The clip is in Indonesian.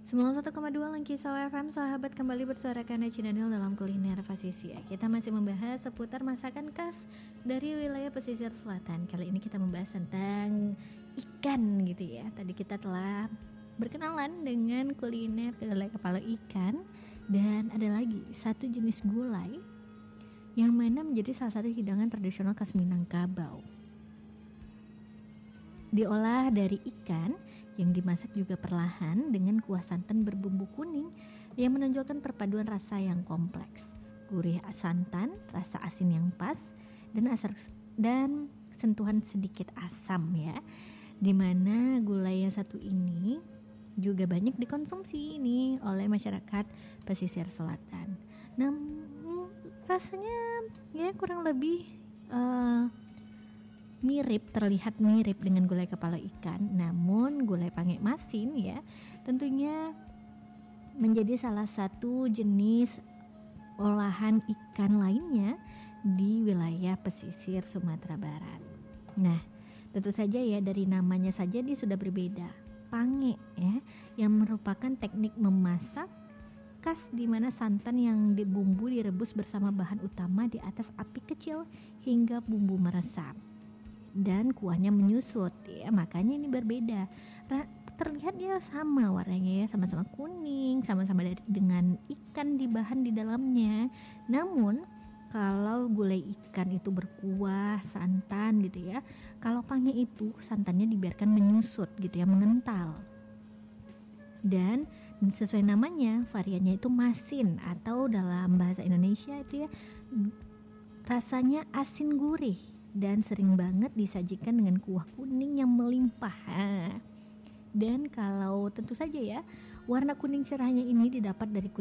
91,2 Langkisau FM, sahabat, kembali bersuara karena Cinanil dalam kuliner Pasisia. Kita masih membahas seputar masakan khas dari wilayah pesisir selatan. Kali ini kita membahas tentang ikan gitu ya. Tadi kita telah berkenalan dengan kuliner gulai kepala ikan. Dan ada lagi satu jenis gulai yang mana menjadi salah satu hidangan tradisional khas Minangkabau. Diolah dari ikan yang dimasak juga perlahan dengan kuah santan berbumbu kuning yang menonjolkan perpaduan rasa yang kompleks. Gurih santan, rasa asin yang pas, dan sentuhan sedikit asam ya. Dimana gulai yang satu ini juga banyak dikonsumsi ini oleh masyarakat pesisir selatan. Namun rasanya ya kurang lebih terlihat mirip dengan gulai kepala ikan, namun gulai pangek masin ya tentunya menjadi salah satu jenis olahan ikan lainnya di wilayah pesisir Sumatera Barat. Nah, tentu saja ya dari namanya saja dia sudah berbeda. Pangek ya, yang merupakan teknik memasak khas di mana santan yang dibumbu direbus bersama bahan utama di atas api kecil hingga bumbu meresap. Dan kuahnya menyusut ya, makanya ini berbeda. Terlihat dia sama warnanya ya, sama-sama kuning, sama-sama dengan ikan di bahan di dalamnya. Namun kalau gulai ikan itu berkuah santan gitu ya, kalau pangek itu santannya dibiarkan menyusut gitu ya, mengental. Dan sesuai namanya, variannya itu masin atau dalam bahasa Indonesia itu ya rasanya asin gurih dan sering banget disajikan dengan kuah kuning yang melimpah. Dan kalau tentu saja ya, warna kuning cerahnya ini didapat dari